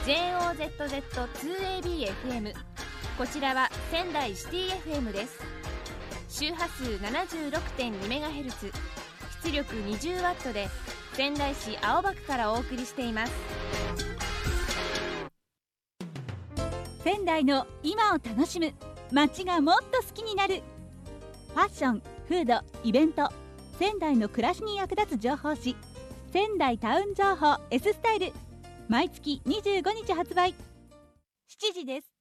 JOZZ2ABFM、 こちらは仙台シティ FM です。周波数 76.2MHz、 出力 20W で仙台市青葉区からお送りしています。 仙台の今を楽しむ、街がもっと好きになる。ファッション、フード、イベント、仙台の暮らしに役立つ情報誌、仙台タウン情報 S スタイル、毎月25日発売。7時です。